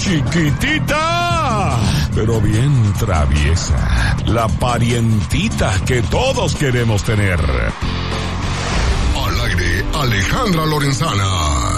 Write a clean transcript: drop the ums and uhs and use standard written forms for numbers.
chiquitita, pero bien traviesa. La parientita que todos queremos tener. Al aire, Alejandra Lorenzana.